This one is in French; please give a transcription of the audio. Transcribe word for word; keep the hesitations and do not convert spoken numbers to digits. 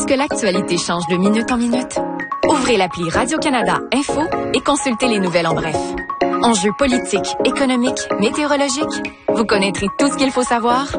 que l'actualité change de minute en minute? Ouvrez l'appli Radio-Canada Info et consultez les nouvelles en bref. Enjeux politiques, économiques, météorologiques, vous connaîtrez tout ce qu'il faut savoir